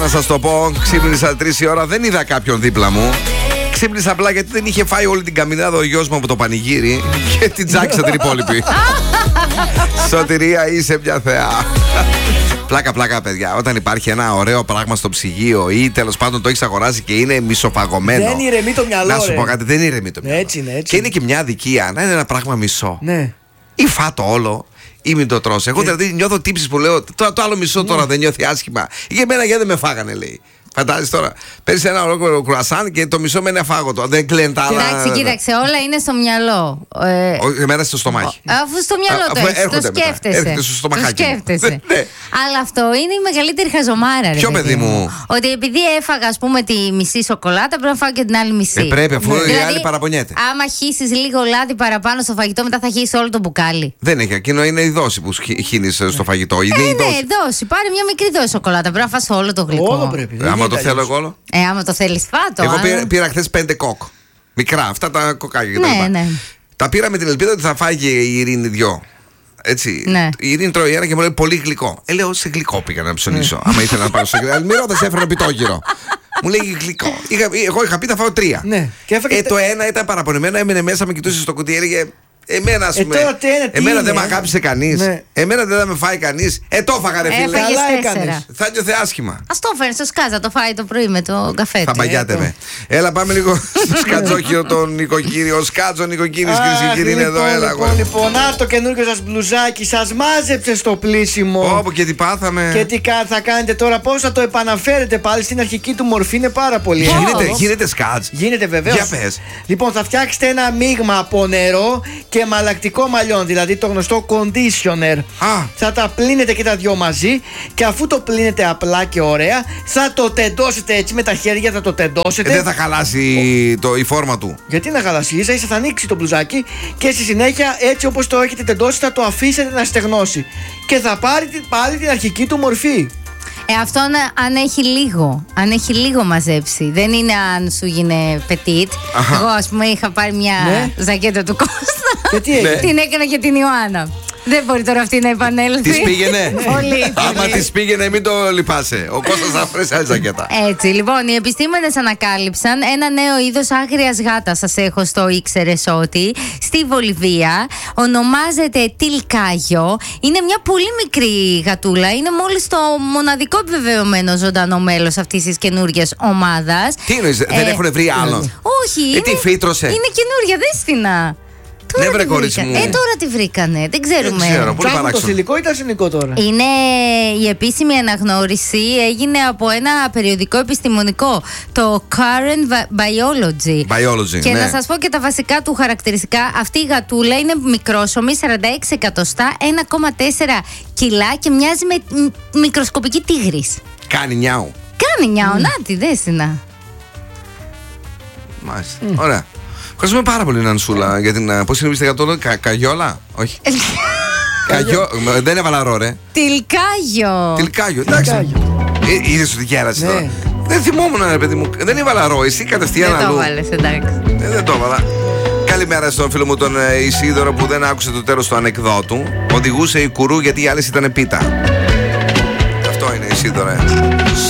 Να σας το πω, ξύπνησα 3 η ώρα, δεν είδα κάποιον δίπλα μου. Ξύπνησα απλά γιατί δεν είχε φάει όλη την καμινάδα ο γιος μου από το πανηγύρι και την τζάκισα την υπόλοιπη. Σωτηρία, είσαι μια θεά. Πλάκα, παιδιά. Όταν υπάρχει ένα ωραίο πράγμα στο ψυγείο ή τέλος πάντων το έχεις αγοράσει και είναι μισοφαγωμένο. Δεν ηρεμεί το μυαλό. Να σου πω κάτι, δεν ηρεμεί το μυαλό. Έτσι είναι. Και είναι και μια αδικία να είναι ένα πράγμα μισό. Ναι. Ή φάτο όλο. Ή μην το τρως. Εγώ δηλαδή νιώθω τύψεις που λέω το άλλο μισό τώρα δεν νιώθει άσχημα. Για μένα γιατί δεν με φάγανε, λέει. Φαντάζεσαι τώρα. Παίρνει ένα ολόκληρο κρουασάν και το μισό μένει αφάγωτο. Δεν κλαίνε τα άλλα. Εντάξει, κοίταξε, όλα είναι στο μυαλό. Εμένα στο στομάχι. Αφού στο μυαλό το έχεις, το σκέφτεσαι. Έρχεται στο στομαχάκι. Αλλά αυτό είναι η μεγαλύτερη χαζομάρα. Ποιο παιδί μου? Ότι επειδή έφαγα, ας πούμε, τη μισή σοκολάτα, πρέπει να φάω και την άλλη μισή. Πρέπει, αφού η άλλη παραπονιέται. Άμα χύσεις λίγο λάδι παραπάνω στο φαγητό, μετά θα χύσεις όλο το μπουκάλι. Δεν έχει. Εκείνο είναι η δώση που χύνεις στο φαγητό. Ναι, δώση. Πάρε μια μικρή δόση σοκολάτα. Πρέπει να φας όλο το γλυκό. Όλο πρέπει. Άμα το θέλω εγώ όλο. Άμα το θέλεις, φάτο. Εγώ πήρα χθες 5 κοκ. Μικρά, αυτά τα κοκάκια κτλ. Ναι. Τα πήρα με την ελπίδα ότι θα φάει και η Ειρήνη 2. Έτσι. Ναι. Η Ειρήνη τρώει ένα και μου λέει πολύ γλυκό. Λέω σε γλυκό πήγα να ψωνίσω. Άμα ήθελα να πάω σε γλυκό. Αλμυρό θα σε έφερα πιτόγυρο. Μου λέει γλυκό. Εγώ είχα πει θα φάω 3. Ναι. Το ένα ήταν παραπονεμένο, έμενε μέσα, με κοιτούσε στο κουτί, έλεγε. Εμένα, ας πούμε, εμένα δεν με αγάπησε κανείς. Ναι. Εμένα δεν θα με φάει κανείς. Το έφαγα, ρε φίλε. Καλά έκανες. Θα νιώθε άσχημα. Ας το φέρνεις στο σκάζα, το φάει το πρωί με το καφέ. Θα παγιάτε με. Έλα, πάμε λίγο στο σκατζόχυρο τον νοικοκύριο. Ο σκάτζο νοικοκύρης, κυρίες και κύριοι, είναι εδώ. Έλα, λοιπόν, το καινούργιο σας μπλουζάκι σας μάζεψε στο πλήσιμο. Όπου και τι πάθαμε. Και τι θα κάνετε τώρα, πώς θα το επαναφέρετε πάλι στην αρχική του μορφή, είναι πάρα πολύ εύκολο. Γίνεται σκάτζ. Γίνεται βεβαίως. Για πες. Λοιπόν, θα φτιάξετε ένα μείγμα από νερό και μαλακτικό μαλλιόν, δηλαδή το γνωστό conditioner. Θα τα πλύνετε και τα δυο μαζί και αφού το πλύνετε απλά και ωραία, θα το τεντώσετε έτσι με τα χέρια, θα το τεντώσετε. Δεν θα χαλάσει η φόρμα του. Γιατί να χαλάσει, ίσα θα ανοίξει το μπλουζάκι και στη συνέχεια έτσι όπως το έχετε τεντώσει θα το αφήσετε να στεγνώσει και θα πάρει πάλι την αρχική του μορφή. Αυτό αν έχει λίγο μαζέψει. Δεν είναι αν σου γίνει petit. Εγώ, ας πούμε, είχα πάρει μια ζακέτα του Κώστα. Την έκανα και την Ιωάννα. Δεν μπορεί τώρα αυτή να επανέλθει. Της πήγαινε. Πολύ. Άμα της πήγαινε, μην το λυπάσαι. Ο Κώστας θα φρέσει άλλη ζακέτα. Έτσι, λοιπόν, οι επιστήμονες ανακάλυψαν ένα νέο είδος άγριας γάτας. Σας έχω στο ήξερες ότι στη Βολιβία ονομάζεται τιλκάγιο. Είναι μια πολύ μικρή γατούλα. Είναι μόλις το μοναδικό επιβεβαιωμένο ζωντανό μέλος αυτής της καινούργιας ομάδας. Τι εννοείς, δεν έχουν βρει άλλον? Όχι. Τι φύτρωσε? Είναι καινούργια, δέστηνα. Ναι, βρε κορίτσι μου. Τώρα τη βρήκανε. Δεν ξέρουμε. Δεν ξέρω, πολύ το θηλυκό ή το αρσενικό τώρα? Είναι η επίσημη αναγνώριση έγινε από ένα περιοδικό επιστημονικό, το Current Biology. Και να σας πω και τα βασικά του χαρακτηριστικά. Αυτή η γατούλα είναι μικρόσωμη, 46 εκατοστά, 1,4 κιλά και μοιάζει με μικροσκοπική τίγρης. Κάνει νιάου. Κάνει νιάου, να τη δέστηνα. Μάλιστα. Ωραία. Ευχαριστούμε πάρα πολύ, Νανσούλα, για την. Πώς είναι η γατούλα, Καγιόλα? Όχι. Δεν έβαλα ρο, ρε. Τιλκάγιο. Εντάξει. Είδες ότι γέρασε τώρα. Δεν θυμόμουν, ρε παιδί μου. Δεν έβαλα ρο. Εσύ κατευθείαν αλλού. Δεν το έβαλες, εντάξει. Δεν το έβαλα. Καλημέρα στον φίλο μου τον Ισίδωρο που δεν άκουσε το τέλος του ανεκδότου. Οδηγούσε η κουρού γιατί οι άλλες ήταν πίτα. Αυτό είναι, Ισίδωρο.